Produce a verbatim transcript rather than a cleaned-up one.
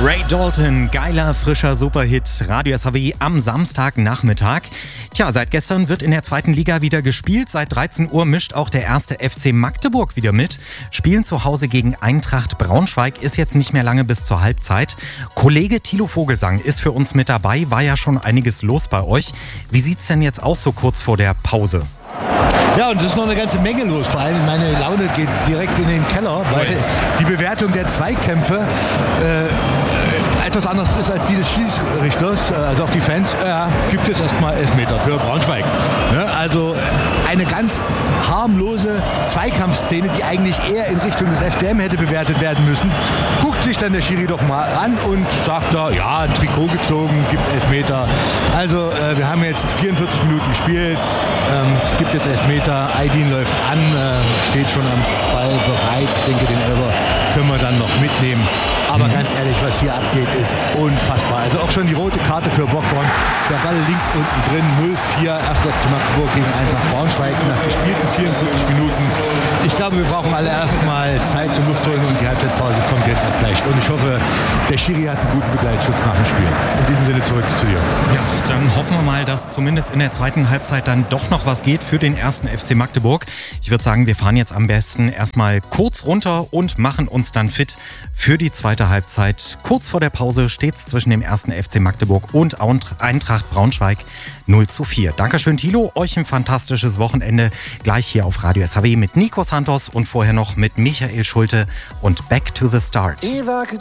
Ray Dalton, geiler, frischer Superhit, Radio S H W am Samstagnachmittag. Tja, seit gestern wird in der zweiten Liga wieder gespielt. Seit dreizehn Uhr mischt auch der erste F C Magdeburg wieder mit. Spielen zu Hause gegen Eintracht Braunschweig, ist jetzt nicht mehr lange bis zur Halbzeit. Kollege Thilo Vogelsang ist für uns mit dabei, war ja schon einiges los bei euch. Wie sieht's denn jetzt aus so kurz vor der Pause? Ja, und es ist noch eine ganze Menge los. Vor allem meine Laune geht direkt in den Keller, weil die Bewertung der Zweikämpfe äh, etwas anders ist als die des Schiedsrichters. Also auch die Fans, ja, gibt es erstmal Elfmeter für Braunschweig. Ne? Also eine ganz harmlose Zweikampfszene, die eigentlich eher in Richtung des F C M hätte bewertet werden müssen. Guckt sich dann der Schiri doch mal an und sagt da, ja, ein Trikot gezogen, gibt Elfmeter. Also äh, wir haben jetzt vierundvierzig Minuten gespielt. Ähm, es gibt jetzt Elfmeter. Aydin läuft an, äh, steht schon am Ball bereit. Ich denke, den Elfer können wir dann noch mitnehmen. Aber mhm. ganz ehrlich, was hier abgeht, ist unfassbar. Also auch schon die rote Karte für Bockhorn. Der Ball links unten drin, null vier, erst F C Magdeburg gegen Eintracht Braunschweig nach gespielten vierundvierzig Minuten. Ich glaube, wir brauchen alle erstmal Zeit zum Luftholen und die Halbzeitpause kommt jetzt auch gleich. Und ich hoffe, der Schiri hat einen guten Begleitschutz nach dem Spiel. In diesem Sinne zurück zu dir. Ja, dann hoffen wir mal, dass zumindest in der zweiten Halbzeit dann doch noch was geht für den ersten F C Magdeburg. Ich würde sagen, wir fahren jetzt am besten erstmal kurz runter und machen uns dann fit für die zweite Halbzeit. Kurz vor der Pause steht es zwischen dem ersten F C Magdeburg und Eintracht Braunschweig null zu vier. Dankeschön, Thilo. Euch ein fantastisches Wochenende. Gleich hier auf Radio S H W mit Nico Santos und vorher noch mit Michael Schulte und Back to the Start.